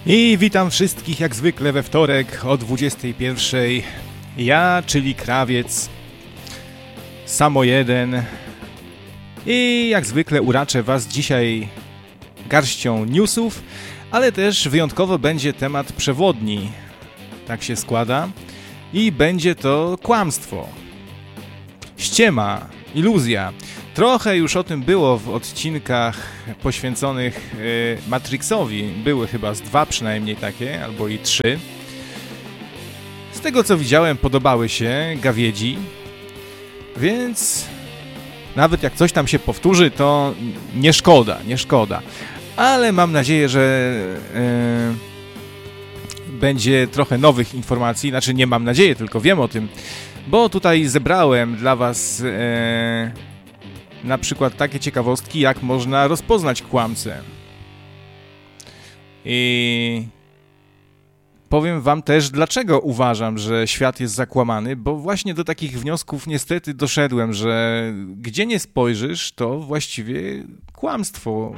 I witam wszystkich jak zwykle we wtorek o 21. Ja, czyli Krawiec, samo jeden. I jak zwykle uraczę was dzisiaj garścią newsów, ale też wyjątkowo będzie temat przewodni. Tak się składa. I będzie to kłamstwo. Ściema, iluzja. Trochę już o tym było w odcinkach poświęconych Matrixowi. Były chyba z 2 przynajmniej takie, albo i 3. Z tego co widziałem, podobały się gawiedzi, więc nawet jak coś tam się powtórzy, to nie szkoda. Ale mam nadzieję, że będzie trochę nowych informacji. Znaczy nie mam nadzieję, tylko wiem o tym, bo tutaj zebrałem dla was na przykład takie ciekawostki, jak można rozpoznać kłamcę. I powiem wam też, dlaczego uważam, że świat jest zakłamany, bo właśnie do takich wniosków niestety doszedłem, że gdzie nie spojrzysz, to właściwie kłamstwo.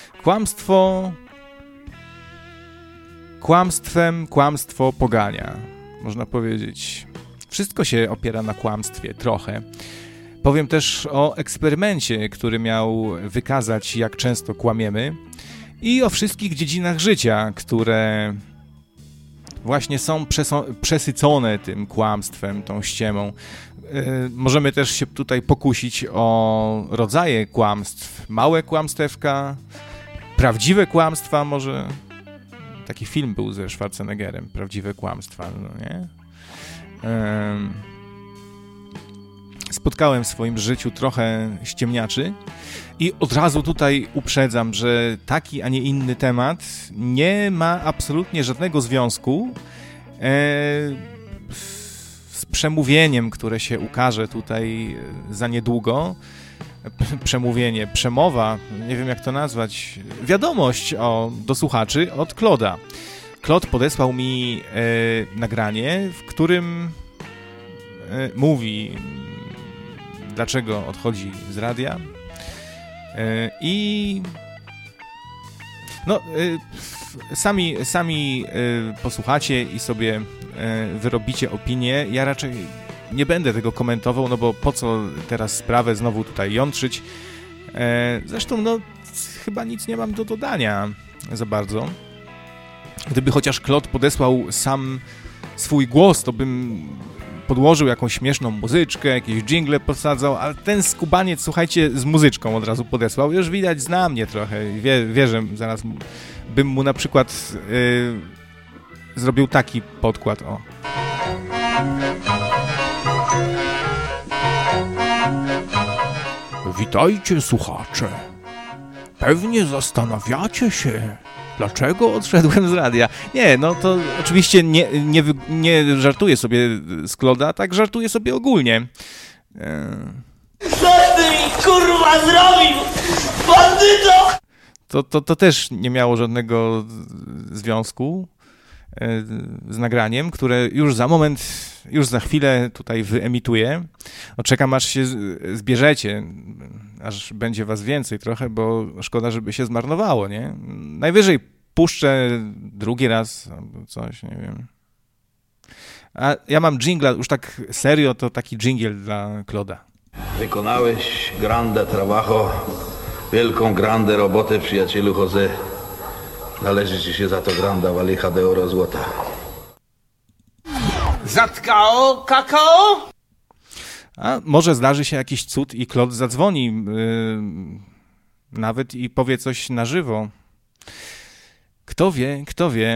Kłamstwo pogania, można powiedzieć. Wszystko się opiera na kłamstwie, trochę. Powiem też o eksperymencie, który miał wykazać, jak często kłamiemy, i o wszystkich dziedzinach życia, które właśnie są przesycone tym kłamstwem, tą ściemą. Możemy też się tutaj pokusić o rodzaje kłamstw. Małe kłamstewka, prawdziwe kłamstwa może. Taki film był ze Schwarzeneggerem, Prawdziwe kłamstwa, no nie? Spotkałem w swoim życiu trochę ściemniaczy i od razu tutaj uprzedzam, że taki, a nie inny temat nie ma absolutnie żadnego związku z przemówieniem, które się ukaże tutaj za niedługo. Przemówienie, przemowa, nie wiem jak to nazwać, wiadomość do słuchaczy od Kloda. Klod podesłał mi nagranie, w którym mówi, dlaczego odchodzi z radia i no sami posłuchacie i sobie wyrobicie opinię. Ja raczej nie będę tego komentował, no bo po co teraz sprawę znowu tutaj jątrzyć. Zresztą no chyba nic nie mam do dodania za bardzo. Gdyby chociaż Klod podesłał sam swój głos, to bym podłożył jakąś śmieszną muzyczkę, jakieś dżingle podsadzał, ale ten skubaniec, słuchajcie, z muzyczką od razu podesłał. Już widać, zna mnie trochę. Wie, że zaraz bym mu na przykład zrobił taki podkład, o. Witajcie, słuchacze. Pewnie zastanawiacie się, dlaczego odszedłem z radia. Nie, no to oczywiście nie żartuję sobie z Kloda, tak żartuję sobie ogólnie. Co ty mi kurwa zrobił, bandyto? To też nie miało żadnego związku z nagraniem, które już za moment, już za chwilę tutaj wyemituję. No, czekam aż się zbierzecie, aż będzie was więcej trochę, bo szkoda, żeby się zmarnowało, nie? Najwyżej puszczę drugi raz albo coś, nie wiem. A ja mam dżingla, już tak serio, to taki dżingiel dla Kloda. Wykonałeś grande trabajo, wielką grande robotę, przyjacielu Jose. Należy ci się za to granda walicha de oro złota. Zatkao, kakao? A może zdarzy się jakiś cud i Klod zadzwoni, nawet i powie coś na żywo. Kto wie.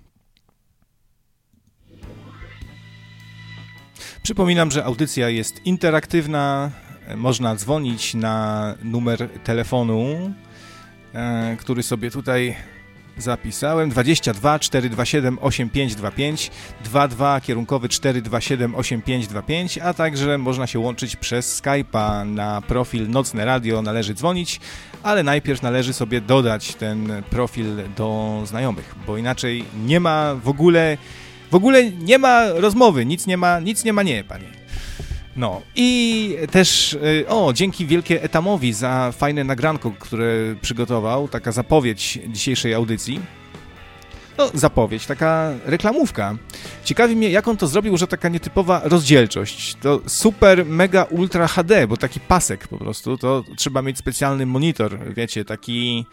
Przypominam, że audycja jest interaktywna. Można dzwonić na numer telefonu, który sobie tutaj zapisałem. 22 427 8525, 22 kierunkowy 427 8525, a także można się łączyć przez Skype'a na profil Nocne Radio. Należy dzwonić, ale najpierw należy sobie dodać ten profil do znajomych, bo inaczej nie ma w ogóle nie ma rozmowy, nic nie ma, panie. No i też, dzięki wielkie Etamowi za fajne nagranko, które przygotował, taka zapowiedź dzisiejszej audycji. zapowiedź, taka reklamówka. Ciekawi mnie, jak on to zrobił, że taka nietypowa rozdzielczość. To super, mega, ultra HD, bo taki pasek po prostu, to trzeba mieć specjalny monitor, wiecie, taki...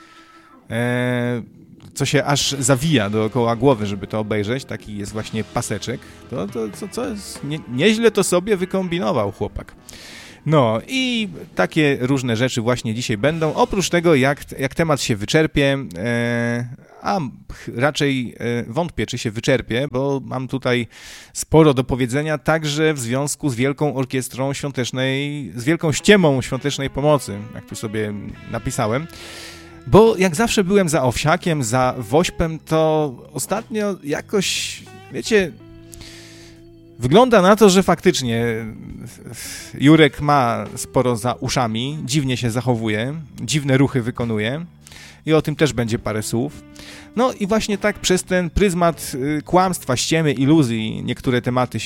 co się aż zawija dookoła głowy, żeby to obejrzeć. Taki jest właśnie paseczek. To jest... Nieźle to sobie wykombinował chłopak. No i takie różne rzeczy właśnie dzisiaj będą. Oprócz tego, jak temat się wyczerpie, a raczej wątpię, czy się wyczerpie, bo mam tutaj sporo do powiedzenia, także w związku z Wielką Orkiestrą Świątecznej, z Wielką Ściemą Świątecznej Pomocy, jak tu sobie napisałem. Bo jak zawsze byłem za Owsiakiem, za Wośpem, to ostatnio jakoś, wiecie, wygląda na to, że faktycznie Jurek ma sporo za uszami, dziwnie się zachowuje, dziwne ruchy wykonuje i o tym też będzie parę słów. No i właśnie tak przez ten pryzmat kłamstwa, ściemy, iluzji niektóre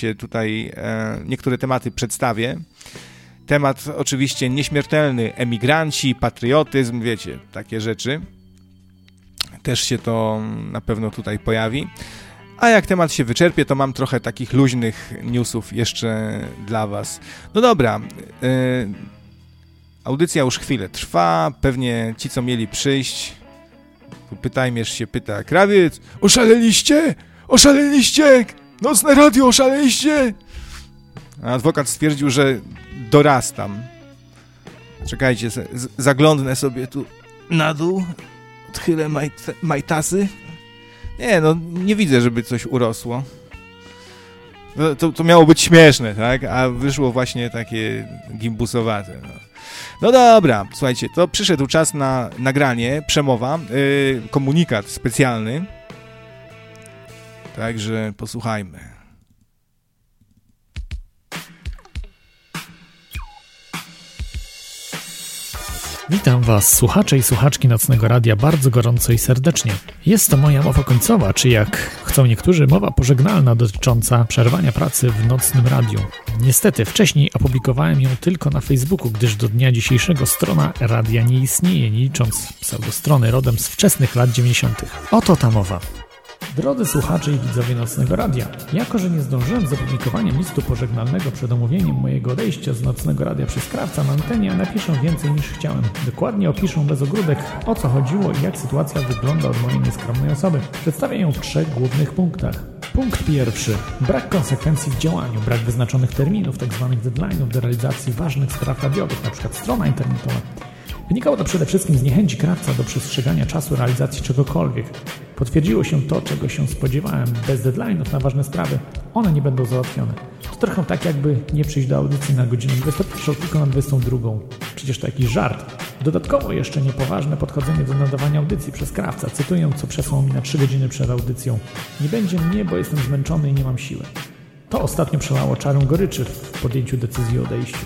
tematy przedstawię. Temat oczywiście nieśmiertelny, emigranci, patriotyzm, wiecie, takie rzeczy. Też się to na pewno tutaj pojawi. A jak temat się wyczerpie, to mam trochę takich luźnych newsów jeszcze dla was. No dobra, audycja już chwilę trwa, pewnie ci, co mieli przyjść, tu Pytajmierz się pyta, Krawiec, oszaleliście? Oszaleliście? Nocne radio, oszaleliście? A adwokat stwierdził, że dorastam. Czekajcie, zaglądnę sobie tu na dół, odchylę majtasy. Nie, no nie widzę, żeby coś urosło. To miało być śmieszne, tak? A wyszło właśnie takie gimbusowate. No dobra, słuchajcie, to przyszedł czas na nagranie, przemowa, komunikat specjalny. Także posłuchajmy. Witam Was, słuchacze i słuchaczki Nocnego Radia, bardzo gorąco i serdecznie. Jest to moja mowa końcowa, czy jak chcą niektórzy, mowa pożegnalna dotycząca przerwania pracy w Nocnym Radiu. Niestety, wcześniej opublikowałem ją tylko na Facebooku, gdyż do dnia dzisiejszego strona radia nie istnieje, nie licząc pseudostrony rodem z wczesnych lat 90. Oto ta mowa. Drodzy słuchacze i widzowie Nocnego Radia, jako że nie zdążyłem z opublikowaniem listu pożegnalnego przed omówieniem mojego odejścia z Nocnego Radia przez Krawca na antenie, napiszę więcej niż chciałem. Dokładnie opiszę bez ogródek, o co chodziło i jak sytuacja wygląda od mojej nieskromnej osoby. Przedstawię ją w 3 głównych punktach. Punkt pierwszy. Brak konsekwencji w działaniu, brak wyznaczonych terminów, tzw. deadline'ów do realizacji ważnych spraw radiowych, np. strona internetowa. Wynikało to przede wszystkim z niechęci Krawca do przestrzegania czasu realizacji czegokolwiek. Potwierdziło się to, czego się spodziewałem. Bez deadline'ów na ważne sprawy one nie będą załatwione. To trochę tak, jakby nie przyjść do audycji na godzinę 21, tylko na 22. Przecież to jakiś żart. Dodatkowo jeszcze niepoważne podchodzenie do nadawania audycji przez Krawca. Cytuję, co przesłał mi na 3 godziny przed audycją. Nie będzie mnie, bo jestem zmęczony i nie mam siły. To ostatnio przelało czarę goryczy w podjęciu decyzji o odejściu.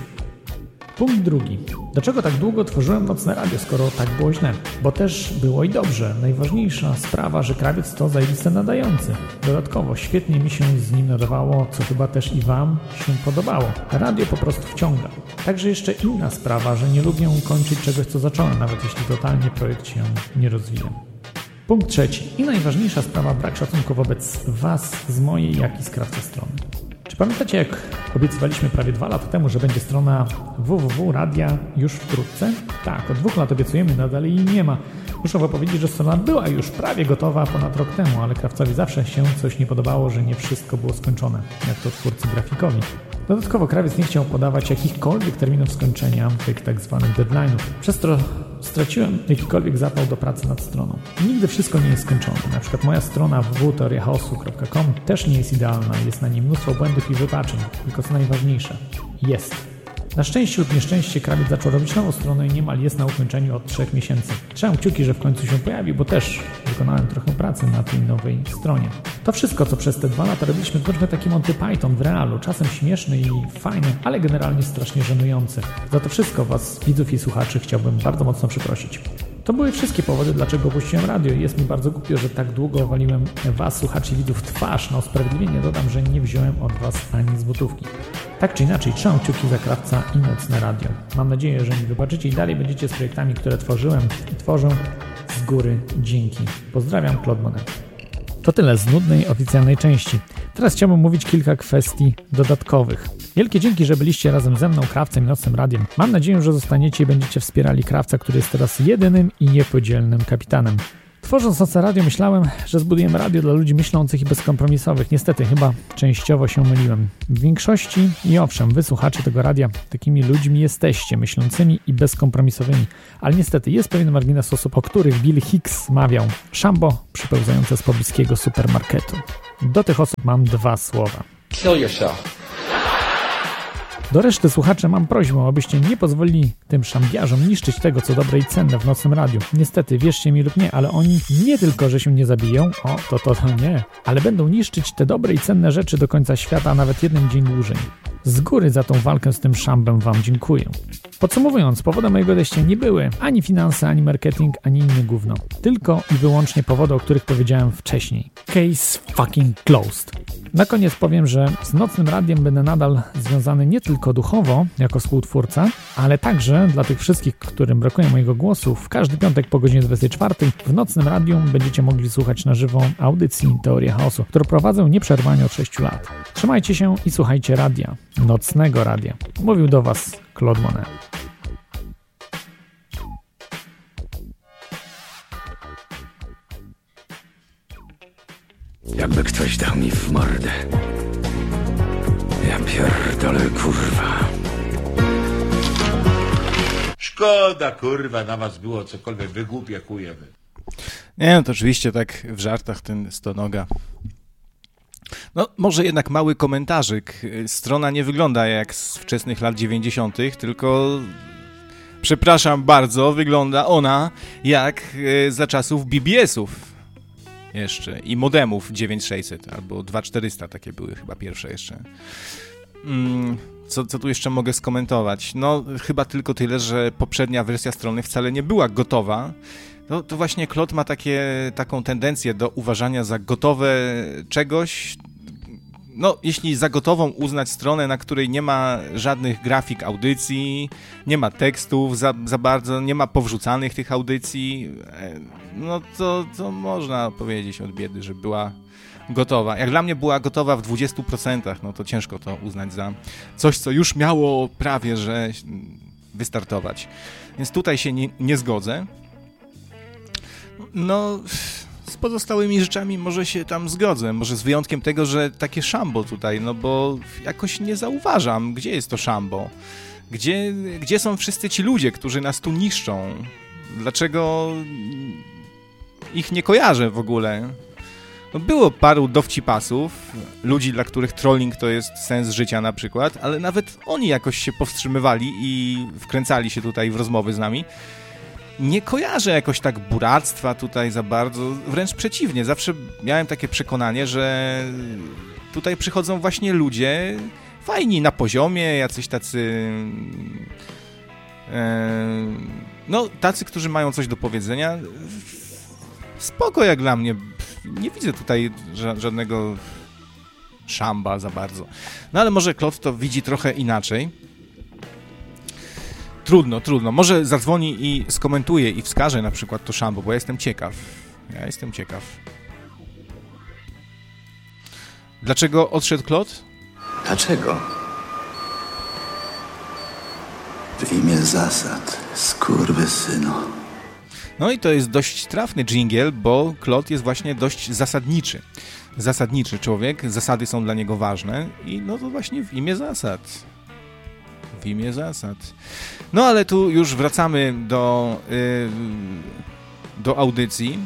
Punkt drugi. Dlaczego tak długo tworzyłem Nocne Radio, skoro tak było źle? Bo też było i dobrze. Najważniejsza sprawa, że Krawiec to zajebisty nadający. Dodatkowo świetnie mi się z nim nadawało, co chyba też i wam się podobało. Radio po prostu wciąga. Także jeszcze inna sprawa, że nie lubię kończyć czegoś, co zacząłem, nawet jeśli totalnie projekt się nie rozwija. Punkt trzeci. I najważniejsza sprawa, brak szacunku wobec was z mojej, jak i z Krawca strony. Czy pamiętacie, jak obiecywaliśmy prawie 2 lata temu, że będzie strona www.radia już wkrótce? Tak, od 2 lat obiecujemy, nadal jej nie ma. Muszę wam powiedzieć, że strona była już prawie gotowa ponad rok temu, ale Krawcowi zawsze się coś nie podobało, że nie wszystko było skończone, jak to twórcy grafikowi. Dodatkowo Krawiec nie chciał podawać jakichkolwiek terminów skończenia, tych tak zwanych deadline'ów. Przez to straciłem jakikolwiek zapał do pracy nad stroną. Nigdy wszystko nie jest skończone. Na przykład moja strona www.teoriachaosu.com też nie jest idealna. Jest na niej mnóstwo błędów i wypaczeń. Tylko co najważniejsze, jest. Na szczęście lub nieszczęście Krawiec zaczął robić nową stronę i niemal jest na ukończeniu od 3 miesięcy. Trzymam kciuki, że w końcu się pojawi, bo też wykonałem trochę pracy na tej nowej stronie. To wszystko, co przez te 2 lata robiliśmy, to trochę taki Monty Python w realu. Czasem śmieszny i fajny, ale generalnie strasznie żenujący. Za to wszystko was, widzów i słuchaczy, chciałbym bardzo mocno przeprosić. To były wszystkie powody, dlaczego opuściłem radio i jest mi bardzo głupio, że tak długo waliłem was, słuchaczy i widzów, w twarz. Na usprawiedliwienie dodam, że nie wziąłem od was ani złotówki. Tak czy inaczej, trzymam kciuki za Krawca i Nocne Radio. Mam nadzieję, że mi wybaczycie i dalej będziecie z projektami, które tworzyłem i tworzę. Z góry dzięki. Pozdrawiam, Claude Monet. To tyle z nudnej oficjalnej części. Teraz chciałbym mówić kilka kwestii dodatkowych. Wielkie dzięki, że byliście razem ze mną, Krawcem i Nocnym Radiem. Mam nadzieję, że zostaniecie i będziecie wspierali Krawca, który jest teraz jedynym i niepodzielnym kapitanem. Tworząc Nocne Radio myślałem, że zbudujemy radio dla ludzi myślących i bezkompromisowych. Niestety, chyba częściowo się myliłem. W większości, i owszem, wy słuchacze tego radia, takimi ludźmi jesteście, myślącymi i bezkompromisowymi. Ale niestety, jest pewien margines osób, o których Bill Hicks mawiał. Szambo przypełzające z pobliskiego supermarketu. Do tych osób mam 2 słowa. Kill yourself. Do reszty słuchaczy mam prośbę, abyście nie pozwolili tym szambiarzom niszczyć tego, co dobre i cenne w Nocnym Radiu. Niestety, wierzcie mi lub nie, ale oni nie tylko, że się nie zabiją, to nie, ale będą niszczyć te dobre i cenne rzeczy do końca świata, a nawet jeden dzień dłużej. Z góry za tą walkę z tym szambem wam dziękuję. Podsumowując, powodem mojego odejścia nie były ani finanse, ani marketing, ani inne gówno. Tylko i wyłącznie powody, o których powiedziałem wcześniej. Case fucking closed. Na koniec powiem, że z Nocnym Radiem będę nadal związany nie tylko duchowo, jako współtwórca, ale także dla tych wszystkich, którym brakuje mojego głosu, w każdy piątek po godzinie 24 w Nocnym Radiu będziecie mogli słuchać na żywo audycji Teoria Chaosu, którą prowadzę nieprzerwanie od 6 lat. Trzymajcie się i słuchajcie radia. Nocnego Radia. Mówił do Was Claude Monet. Jakby ktoś dał mi w mordę. Ja pierdolę, kurwa. Szkoda, kurwa, na was było cokolwiek, wygłupie chujemy. Nie, no to oczywiście tak w żartach ten stonoga. No, może jednak mały komentarzyk. Strona nie wygląda jak z wczesnych lat 90., tylko, przepraszam bardzo, wygląda ona jak za czasów BBS-ów jeszcze i modemów 9600 albo 2400, takie były chyba pierwsze jeszcze. Co tu jeszcze mogę skomentować? No, chyba tylko tyle, że poprzednia wersja strony wcale nie była gotowa. No, to właśnie Claude ma taką tendencję do uważania za gotowe czegoś. No, jeśli za gotową uznać stronę, na której nie ma żadnych grafik audycji, nie ma tekstów za bardzo, nie ma powrzucanych tych audycji, no to można powiedzieć od biedy, że była gotowa. Jak dla mnie była gotowa w 20%, no to ciężko to uznać za coś, co już miało prawie że wystartować. Więc tutaj się nie zgodzę. No, z pozostałymi rzeczami może się tam zgodzę, może z wyjątkiem tego, że takie szambo tutaj, no bo jakoś nie zauważam, gdzie jest to szambo, gdzie są wszyscy ci ludzie, którzy nas tu niszczą, dlaczego ich nie kojarzę w ogóle. No, było paru dowcipasów, ludzi, dla których trolling to jest sens życia na przykład, ale nawet oni jakoś się powstrzymywali i wkręcali się tutaj w rozmowy z nami. Nie kojarzę jakoś tak buractwa tutaj za bardzo, wręcz przeciwnie, zawsze miałem takie przekonanie, że tutaj przychodzą właśnie ludzie fajni, na poziomie, jacyś tacy, no tacy, którzy mają coś do powiedzenia, spoko jak dla mnie, nie widzę tutaj żadnego szamba za bardzo, no ale może Claude to widzi trochę inaczej. Trudno. Może zadzwoni i skomentuje i wskaże na przykład to szambo, bo ja jestem ciekaw. Dlaczego odszedł Claude? Dlaczego? W imię zasad, skurwysynu. No i to jest dość trafny dżingiel, bo Claude jest właśnie dość zasadniczy. Zasadniczy człowiek, zasady są dla niego ważne i no to właśnie w imię zasad. No ale tu już wracamy do audycji.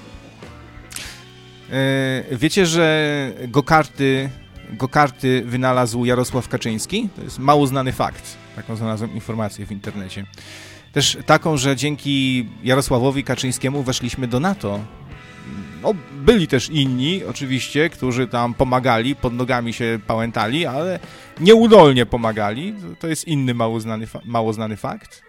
Wiecie, że go-karty wynalazł Jarosław Kaczyński? To jest mało znany fakt. Taką znalazłem informację w internecie. Też taką, że dzięki Jarosławowi Kaczyńskiemu weszliśmy do NATO. No, byli też inni, oczywiście, którzy tam pomagali, pod nogami się pałętali, ale nieudolnie pomagali. To jest inny mało znany fakt.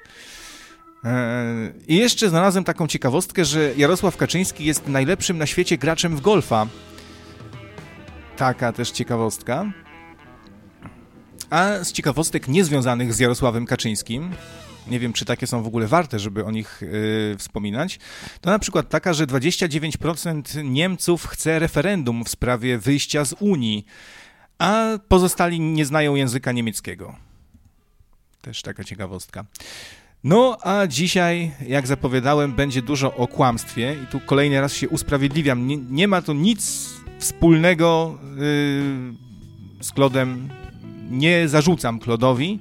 I jeszcze znalazłem taką ciekawostkę, że Jarosław Kaczyński jest najlepszym na świecie graczem w golfa. Taka też ciekawostka. A z ciekawostek niezwiązanych z Jarosławem Kaczyńskim, nie wiem, czy takie są w ogóle warte, żeby o nich wspominać, to na przykład taka, że 29% Niemców chce referendum w sprawie wyjścia z Unii, a pozostali nie znają języka niemieckiego. Też taka ciekawostka. No, a dzisiaj, jak zapowiadałem, będzie dużo o kłamstwie i tu kolejny raz się usprawiedliwiam. Nie ma to nic wspólnego z Claude'em. Nie zarzucam Claude'owi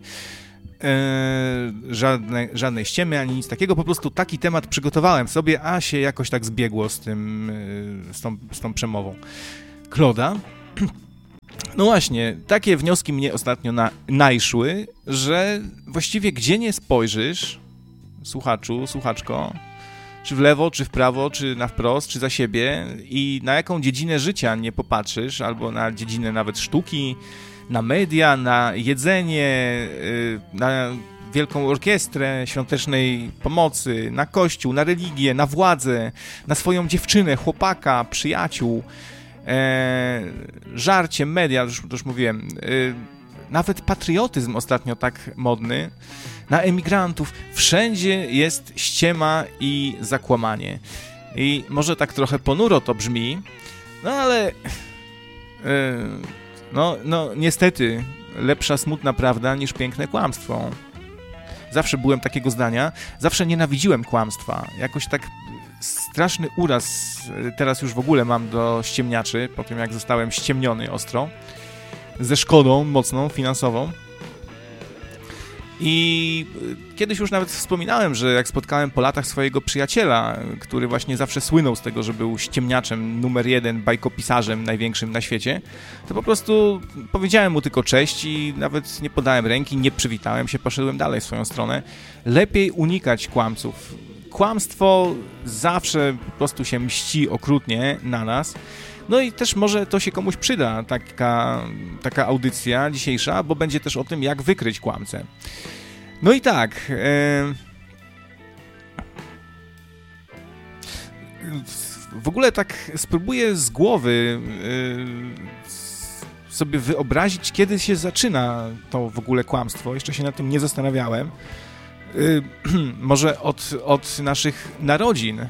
żadnej ściemy ani nic takiego. Po prostu taki temat przygotowałem sobie, a się jakoś tak zbiegło z tą przemową Claude'a. No właśnie, takie wnioski mnie ostatnio najszły, że właściwie gdzie nie spojrzysz, słuchaczu, słuchaczko, czy w lewo, czy w prawo, czy na wprost, czy za siebie i na jaką dziedzinę życia nie popatrzysz, albo na dziedzinę nawet sztuki, na media, na jedzenie, na wielką orkiestrę świątecznej pomocy, na kościół, na religię, na władzę, na swoją dziewczynę, chłopaka, przyjaciół, żarcie, media, to już mówiłem, nawet patriotyzm ostatnio tak modny, na emigrantów, wszędzie jest ściema i zakłamanie. I może tak trochę ponuro to brzmi, no ale no niestety lepsza smutna prawda niż piękne kłamstwo. Zawsze byłem takiego zdania, zawsze nienawidziłem kłamstwa. Jakoś tak straszny uraz teraz już w ogóle mam do ściemniaczy, po tym jak zostałem ściemniony ostro, ze szkodą mocną, finansową. I kiedyś już nawet wspominałem, że jak spotkałem po latach swojego przyjaciela, który właśnie zawsze słynął z tego, że był ściemniaczem numer 1, bajkopisarzem największym na świecie, to po prostu powiedziałem mu tylko cześć i nawet nie podałem ręki, nie przywitałem się, poszedłem dalej w swoją stronę. Lepiej unikać kłamców. Kłamstwo zawsze po prostu się mści okrutnie na nas. No i też może to się komuś przyda, taka audycja dzisiejsza, bo będzie też o tym, jak wykryć kłamcę. No i tak, w ogóle tak spróbuję z głowy sobie wyobrazić, kiedy się zaczyna to w ogóle kłamstwo. Jeszcze się nad tym nie zastanawiałem. Może od naszych narodzin.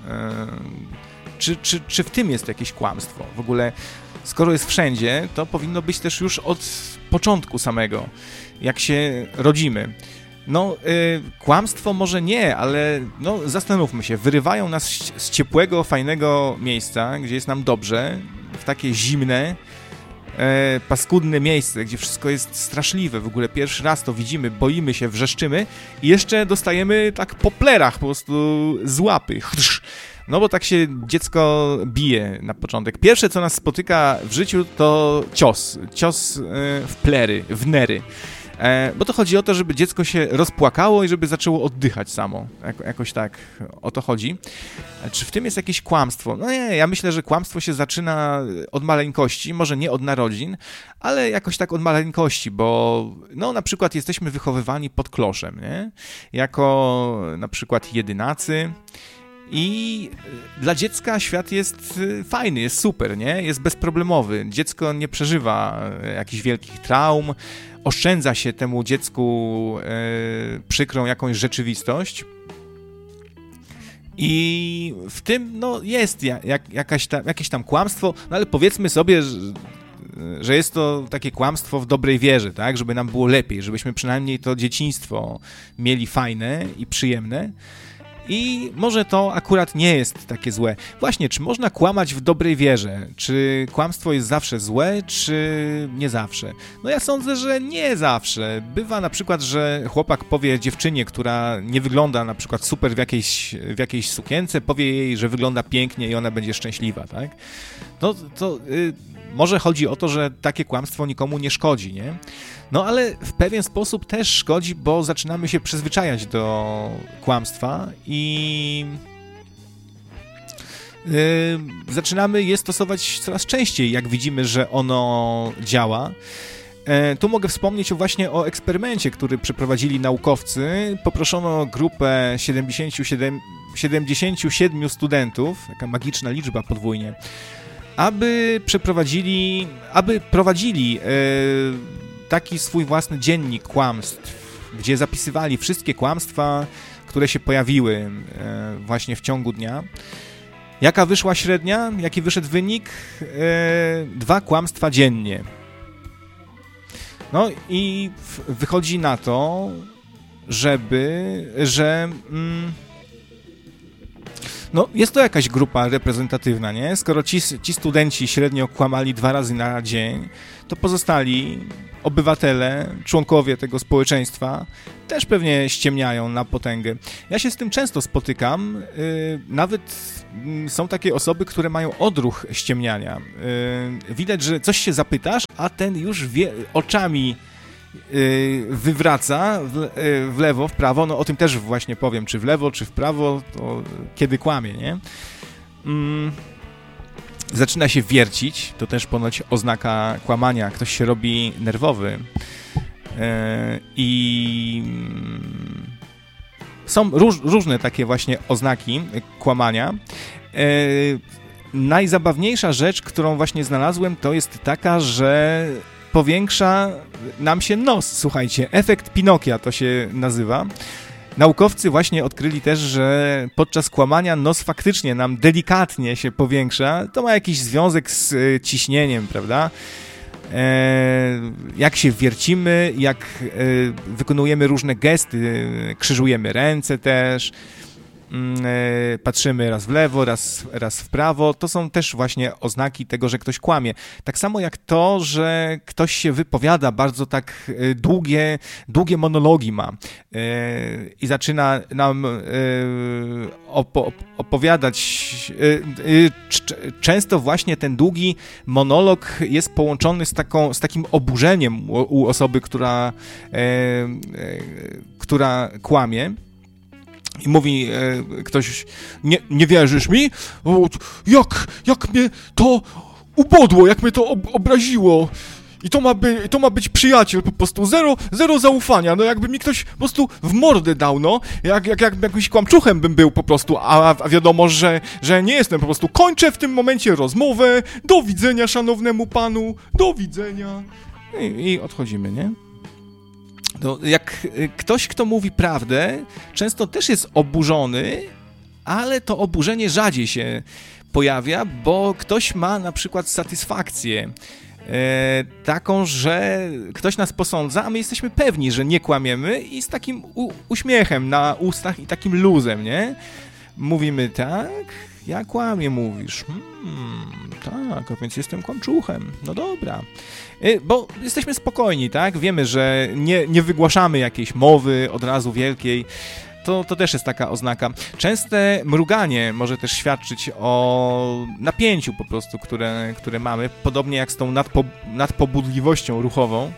Czy w tym jest jakieś kłamstwo? W ogóle, skoro jest wszędzie, to powinno być też już od początku samego, jak się rodzimy. No, kłamstwo może nie, ale no, zastanówmy się, wyrywają nas z ciepłego, fajnego miejsca, gdzie jest nam dobrze, w takie zimne, paskudne miejsce, gdzie wszystko jest straszliwe, w ogóle pierwszy raz to widzimy, boimy się, wrzeszczymy i jeszcze dostajemy tak po plerach po prostu z łapy. No bo tak się dziecko bije na początek. Pierwsze, co nas spotyka w życiu, to cios w plery, w nery. Bo to chodzi o to, żeby dziecko się rozpłakało i żeby zaczęło oddychać samo. Jakoś tak o to chodzi. Czy w tym jest jakieś kłamstwo? No nie, ja myślę, że kłamstwo się zaczyna od maleńkości, może nie od narodzin, ale jakoś tak od maleńkości, bo no na przykład jesteśmy wychowywani pod kloszem, nie? Jako na przykład jedynacy. I dla dziecka świat jest fajny, jest super, nie? Jest bezproblemowy. Dziecko nie przeżywa jakichś wielkich traum, oszczędza się temu dziecku przykrą jakąś rzeczywistość. I w tym no, jest jakieś tam kłamstwo, no ale powiedzmy sobie, że jest to takie kłamstwo w dobrej wierze, tak? Żeby nam było lepiej, żebyśmy przynajmniej to dzieciństwo mieli fajne i przyjemne. I może to akurat nie jest takie złe. Właśnie, czy można kłamać w dobrej wierze? Czy kłamstwo jest zawsze złe, czy nie zawsze? No ja sądzę, że nie zawsze. Bywa na przykład, że chłopak powie dziewczynie, która nie wygląda na przykład super w jakiejś sukience, powie jej, że wygląda pięknie i ona będzie szczęśliwa, tak? Może chodzi o to, że takie kłamstwo nikomu nie szkodzi, nie? No ale w pewien sposób też szkodzi, bo zaczynamy się przyzwyczajać do kłamstwa i zaczynamy je stosować coraz częściej, jak widzimy, że ono działa. Tu mogę wspomnieć właśnie o eksperymencie, który przeprowadzili naukowcy. Poproszono grupę 77 studentów, taka magiczna liczba podwójnie, aby prowadzili taki swój własny dziennik kłamstw gdzie zapisywali wszystkie kłamstwa, które się pojawiły właśnie w ciągu dnia. Jaka wyszła średnia? Jaki wyszedł wynik? 2 kłamstwa dziennie. No i wychodzi na to, że no jest to jakaś grupa reprezentatywna, nie? Skoro ci studenci średnio kłamali 2 razy na dzień, to pozostali obywatele, członkowie tego społeczeństwa też pewnie ściemniają na potęgę. Ja się z tym często spotykam, nawet są takie osoby, które mają odruch ściemniania. Widać, że coś się zapytasz, a ten już oczami wywraca w lewo, w prawo, no o tym też właśnie powiem, czy w lewo, czy w prawo, to kiedy kłamie, nie? Zaczyna się wiercić, to też ponoć oznaka kłamania, ktoś się robi nerwowy i są różne takie właśnie oznaki kłamania. Najzabawniejsza rzecz, którą właśnie znalazłem, to jest taka, że powiększa nam się nos, słuchajcie, efekt Pinokia to się nazywa. Naukowcy właśnie odkryli też, że podczas kłamania nos faktycznie nam delikatnie się powiększa. To ma jakiś związek z ciśnieniem, prawda? Jak się wiercimy, jak wykonujemy różne gesty, krzyżujemy ręce też, patrzymy raz w lewo, raz w prawo, to są też właśnie oznaki tego, że ktoś kłamie. Tak samo jak to, że ktoś się wypowiada, bardzo tak długie monologi ma i zaczyna nam opowiadać. Często właśnie ten długi monolog jest połączony z takim oburzeniem u osoby, która kłamie. I mówi ktoś, nie wierzysz mi? O, jak mnie to ubodło, jak mnie to obraziło. I to ma być przyjaciel, po prostu zero zaufania, no jakby mi ktoś po prostu w mordę dał, no, jak jakimś kłamczuchem bym był po prostu, a wiadomo, że nie jestem, po prostu kończę w tym momencie rozmowę, do widzenia szanownemu panu, do widzenia. I odchodzimy, nie? To jak ktoś, kto mówi prawdę, często też jest oburzony, ale to oburzenie rzadziej się pojawia, bo ktoś ma na przykład satysfakcję taką, że ktoś nas posądza, a my jesteśmy pewni, że nie kłamiemy i z takim uśmiechem na ustach i takim luzem, nie? Mówimy tak, ja kłamię, mówisz. Tak, a więc jestem kłamczuchem. No dobra. Bo jesteśmy spokojni, tak? Wiemy, że nie wygłaszamy jakiejś mowy od razu wielkiej. To też jest taka oznaka. Częste mruganie może też świadczyć o napięciu po prostu, które mamy. Podobnie jak z tą nadpobudliwością ruchową.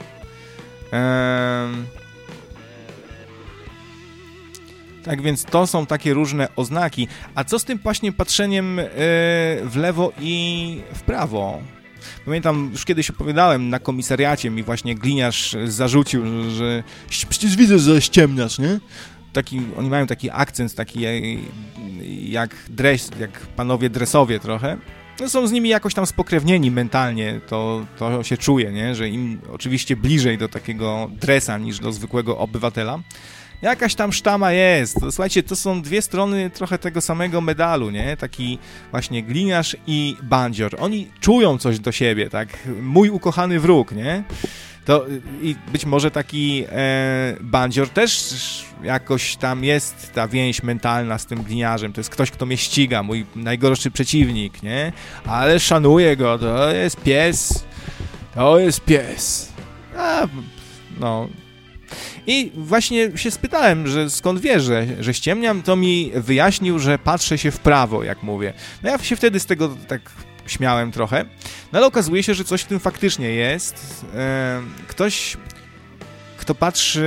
Tak więc to są takie różne oznaki. A co z tym właśnie patrzeniem w lewo i w prawo? Pamiętam, już kiedyś opowiadałem na komisariacie, mi właśnie gliniarz zarzucił, że przecież widzę, że ściemniasz, nie? Oni mają taki akcent, taki jak panowie dresowie trochę. No są z nimi jakoś tam spokrewnieni mentalnie, to się czuje, nie? Że im oczywiście bliżej do takiego dresa niż do zwykłego obywatela. Jakaś tam sztama jest. Słuchajcie, to są 2 strony trochę tego samego medalu, nie? Taki właśnie gliniarz i bandzior. Oni czują coś do siebie, tak? Mój ukochany wróg, nie? To i być może taki bandzior też jakoś tam jest ta więź mentalna z tym gliniarzem. To jest ktoś, kto mnie ściga, mój najgorszy przeciwnik, nie? Ale szanuję go, to jest pies. To jest pies. No... I właśnie się spytałem, że skąd wie, że ściemniam, to mi wyjaśnił, że patrzę się w prawo, jak mówię. No ja się wtedy z tego tak śmiałem trochę, no ale okazuje się, że coś w tym faktycznie jest. Ktoś, kto patrzy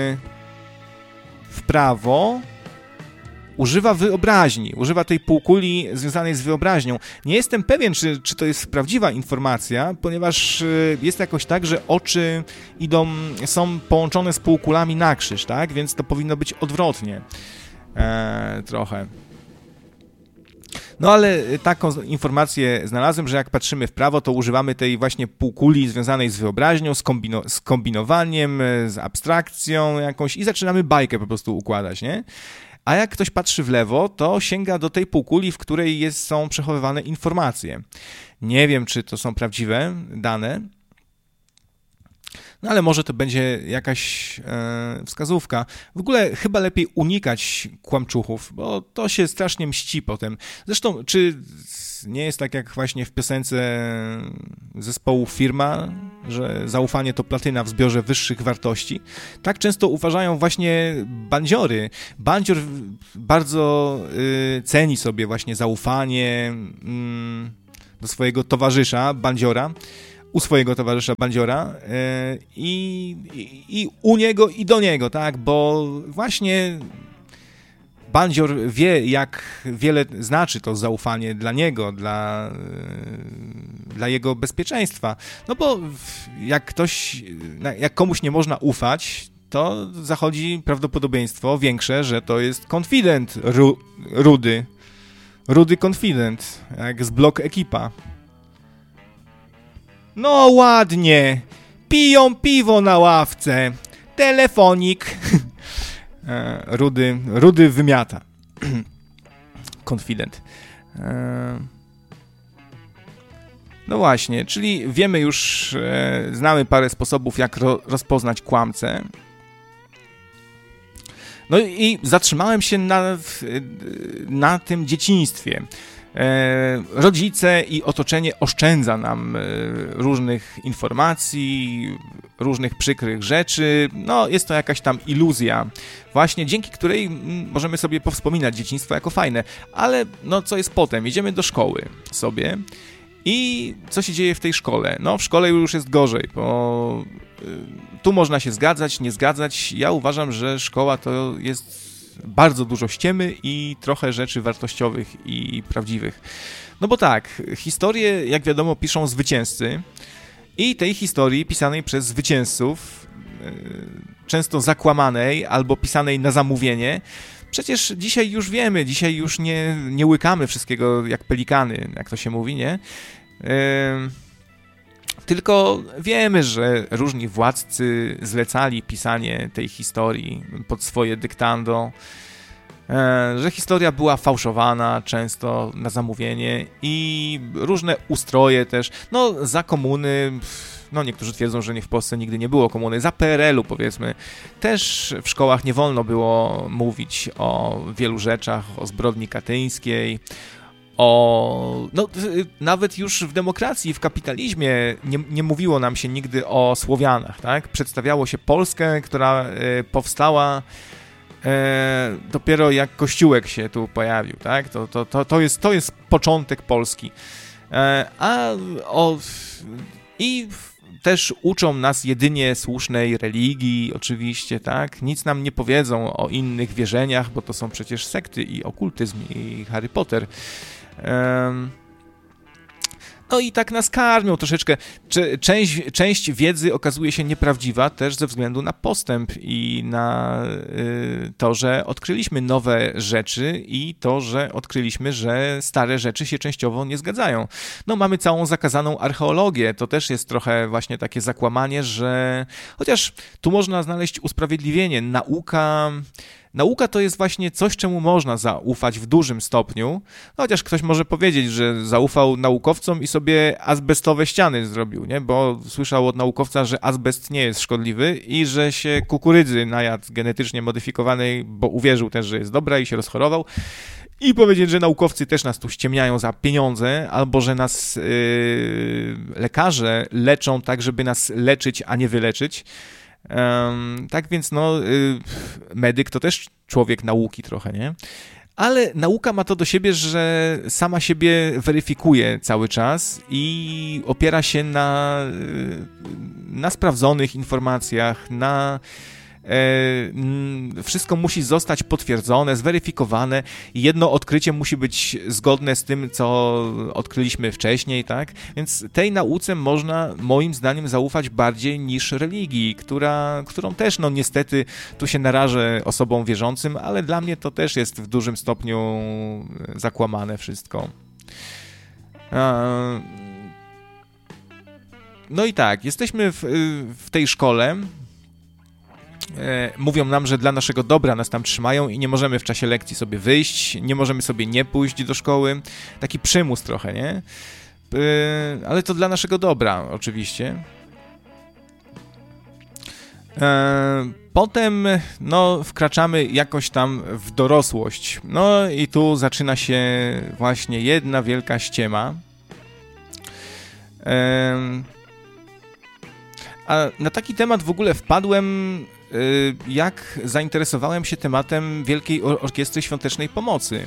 w prawo, używa wyobraźni, używa tej półkuli związanej z wyobraźnią. Nie jestem pewien, czy to jest prawdziwa informacja, ponieważ jest jakoś tak, że oczy są połączone z półkulami na krzyż, tak? Więc to powinno być odwrotnie trochę. No ale taką informację znalazłem, że jak patrzymy w prawo, to używamy tej właśnie półkuli związanej z wyobraźnią, z kombinowaniem, z abstrakcją jakąś i zaczynamy bajkę po prostu układać, nie? A jak ktoś patrzy w lewo, to sięga do tej półkuli, w której są przechowywane informacje. Nie wiem, czy to są prawdziwe dane, no ale może to będzie jakaś wskazówka. W ogóle chyba lepiej unikać kłamczuchów, bo to się strasznie mści potem. Zresztą, czy nie jest tak jak właśnie w piosence zespołu Firma, że zaufanie to platyna w zbiorze wyższych wartości? Tak często uważają właśnie bandziory. Bandzior bardzo ceni sobie właśnie zaufanie do swojego towarzysza, bandziora, u swojego towarzysza bandziora i u niego i do niego, tak, bo właśnie bandzior wie, jak wiele znaczy to zaufanie dla niego, dla jego bezpieczeństwa, no bo jak komuś nie można ufać, to zachodzi prawdopodobieństwo większe, że to jest konfident rudy konfident, jak z Blok Ekipa. No ładnie, piją piwo na ławce, telefonik. Rudy wymiata. Konfident. No właśnie, czyli wiemy już, znamy parę sposobów, jak rozpoznać kłamcę. No i zatrzymałem się na tym dzieciństwie. Rodzice i otoczenie oszczędza nam różnych informacji, różnych przykrych rzeczy. No, jest to jakaś tam iluzja, właśnie dzięki której możemy sobie powspominać dzieciństwo jako fajne. Ale no, co jest potem? Idziemy do szkoły sobie i co się dzieje w tej szkole? No, w szkole już jest gorzej, bo tu można się zgadzać, nie zgadzać. Ja uważam, że szkoła to jest bardzo dużo ściemy i trochę rzeczy wartościowych i prawdziwych. No bo tak, historię, jak wiadomo, piszą zwycięzcy i tej historii pisanej przez zwycięzców, często zakłamanej albo pisanej na zamówienie, przecież dzisiaj już wiemy, dzisiaj już nie łykamy wszystkiego jak pelikany, jak to się mówi, nie? Tylko wiemy, że różni władcy zlecali pisanie tej historii pod swoje dyktando, że historia była fałszowana często na zamówienie i różne ustroje też, no za komuny, no niektórzy twierdzą, że w Polsce nigdy nie było komuny, za PRL-u powiedzmy, też w szkołach nie wolno było mówić o wielu rzeczach, o zbrodni katyńskiej, no, nawet już w demokracji, w kapitalizmie nie mówiło nam się nigdy o Słowianach, tak? Przedstawiało się Polskę, która powstała dopiero jak Kościółek się tu pojawił, tak? To jest początek Polski. I też uczą nas jedynie słusznej religii, oczywiście, tak? Nic nam nie powiedzą o innych wierzeniach, bo to są przecież sekty i okultyzm i Harry Potter. No i tak nas karmią troszeczkę. Część wiedzy okazuje się nieprawdziwa też ze względu na postęp i na to, że odkryliśmy nowe rzeczy i to, że odkryliśmy, że stare rzeczy się częściowo nie zgadzają. No mamy całą zakazaną archeologię, to też jest trochę właśnie takie zakłamanie, że chociaż tu można znaleźć usprawiedliwienie, Nauka to jest właśnie coś, czemu można zaufać w dużym stopniu, no chociaż ktoś może powiedzieć, że zaufał naukowcom i sobie azbestowe ściany zrobił, nie? Bo słyszał od naukowca, że azbest nie jest szkodliwy i że się kukurydzy najadł genetycznie modyfikowanej, bo uwierzył też, że jest dobra i się rozchorował. I powiedzieć, że naukowcy też nas tu ściemniają za pieniądze, albo że nas lekarze leczą tak, żeby nas leczyć, a nie wyleczyć. Tak więc medyk to też człowiek nauki trochę, nie? Ale nauka ma to do siebie, że sama siebie weryfikuje cały czas i opiera się na sprawdzonych informacjach, na wszystko musi zostać potwierdzone, zweryfikowane i jedno odkrycie musi być zgodne z tym, co odkryliśmy wcześniej, tak? Więc tej nauce można moim zdaniem zaufać bardziej niż religii, którą też no niestety tu się narażę osobom wierzącym, ale dla mnie to też jest w dużym stopniu zakłamane wszystko. No i tak, jesteśmy w tej szkole. Mówią nam, że dla naszego dobra nas tam trzymają i nie możemy w czasie lekcji sobie wyjść, nie możemy sobie nie pójść do szkoły. Taki przymus trochę, nie? Ale to dla naszego dobra, oczywiście. Potem, no, wkraczamy jakoś tam w dorosłość. No i tu zaczyna się właśnie jedna wielka ściema. A na taki temat w ogóle wpadłem, jak zainteresowałem się tematem Wielkiej Orkiestry Świątecznej Pomocy.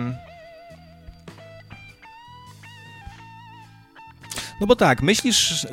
No bo tak, myślisz